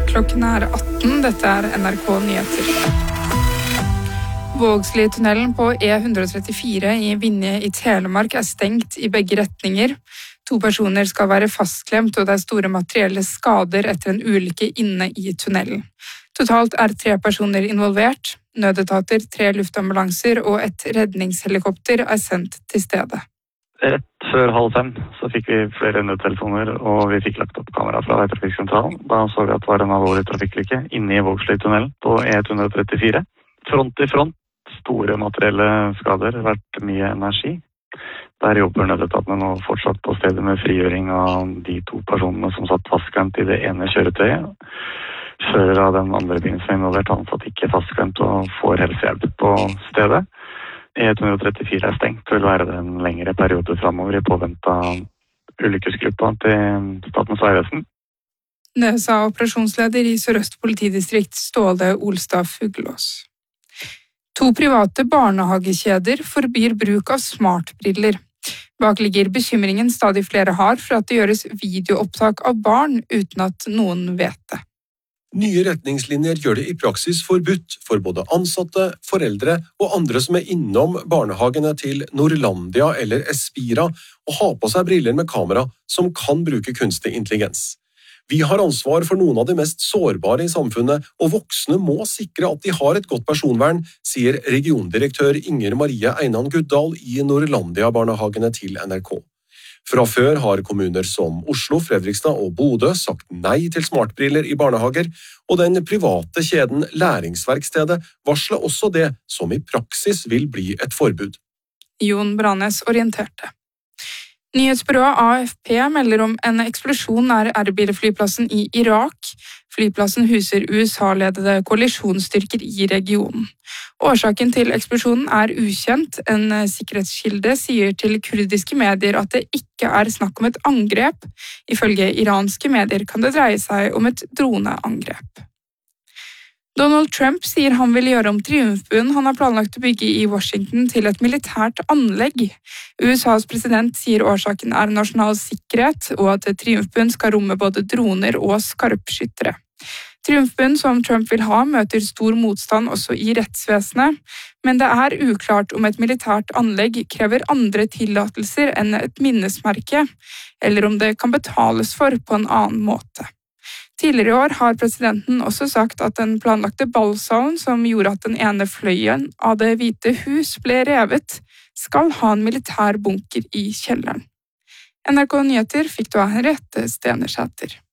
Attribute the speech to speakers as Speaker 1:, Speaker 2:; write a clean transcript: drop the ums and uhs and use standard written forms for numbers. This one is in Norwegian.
Speaker 1: Klokken er 18, dette er NRK Nyheter. Vågsli-tunnelen på E134 i Vinje i Telemark er stengt i begge retninger. 2 personer skal være fastklemt, og det er store materielle skader etter en ulykke inne i tunnelen. Totalt er 3 personer involvert. Nødetater, 3 luftambulanser og et redningshelikopter er sendt til stedet.
Speaker 2: Rett før 4:30 så fikk vi flere nødtelefoner, og vi fikk lagt opp kamera fra veitrafikksentralen. Da så vi at det var en alvorlig trafikkulykke inne i Vågsli-tunnelen på E134. Front til front, store materielle skader, vært mye energi. Der jobber nødetatene nå fortsatt på stedet med frigjøring av de 2 personene som satt fastklemt i det ene kjøretøyet. Fører av den andre bilen som er involvert, han satt ikke fastklemt og får helsehjelp på stedet. E134 er stengt, vil være det en lengre periode fremover i påvente av ulykkesgruppa til Statens vegvesen.
Speaker 1: Det sa operasjonsleder i Sør-Øst politidistrikt Ståle Olstad Fuglås. 2 private barnehagekjeder forbyr bruk av smartbriller. Bak ligger bekymringen stadig flere har for at det gjøres videoopptak av barn uten at noen vet det.
Speaker 3: Nye retningslinjer gjør det i praksis forbudt for både ansatte, foreldre og andre som er innom barnehagene til Norlandia eller Espira å ha på seg briller med kamera som kan bruke kunstig intelligens. Vi har ansvar for noen av de mest sårbare i samfunnet, og voksne må sikre at de har et godt personvern, sier regiondirektør Inger Marie Einan Guddal i Norlandia-barnehagene til NRK. Fra før har kommuner som Oslo, Fredrikstad og Bodø sagt nei til smartbriller i barnehager, og den private kjeden Læringsverkstedet varsler også det som i praksis vil bli et forbud.
Speaker 1: Jon Branes orienterte. Nyhetsbyrået AFP melder om en eksplosjon nær Erbil-flyplassen i Irak. Flyplassen huser USA-ledede koalisjonsstyrker i regionen. Årsaken til eksplosjonen er ukjent. En sikkerhetskilde sier til kurdiske medier at det ikke er snakk om et angrep. Ifølge iranske medier kan det dreie seg om et droneangrep. Donald Trump sier han vil gjøre om triumfbuen han har planlagt å bygge i Washington til et militært anlegg. USAs president sier årsaken er nasjonal sikkerhet, og at triumfbuen skal romme både droner og skarpskyttere. Triumfbuen som Trump vil ha, møter stor motstand også i rettsvesenet, men det er uklart om et militært anlegg krever andre tillatelser enn et minnesmerke, eller om det kan betales for på en annen måte. Tidligere i år har presidenten også sagt at den planlagte ballsalen som gjorde at den ene fløyen av Det hvite hus ble revet, skal ha en militær bunker i kjelleren. NRK Nyheter fikk du av Henriette Stenersæter.